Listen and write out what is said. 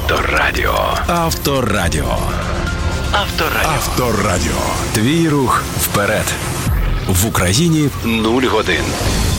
Авторадіо. Авторадіо. Авторадіо. Авторадіо. Твій рух вперед. В Україні 0 годин.